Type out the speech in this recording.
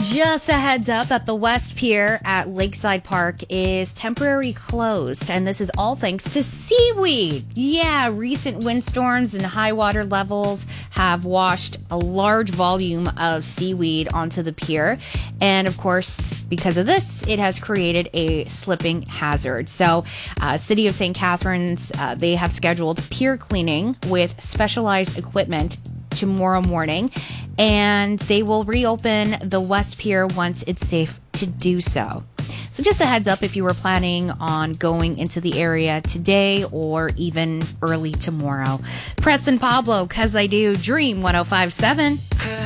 Just a heads up that the West Pier at Lakeside Park is temporarily closed, and this is all thanks to seaweed. Yeah, recent windstorms and high water levels have washed a large volume of seaweed onto the pier, and of course, because of this, it has created a slipping hazard. So, City of St. Catharines, they have scheduled pier cleaning with specialized equipment tomorrow morning, and they will reopen the West Pier once it's safe to do so. So just a heads up if you were planning on going into the area today or even early tomorrow. Preston Pablo, 'Cause I Do, Dream 105.7.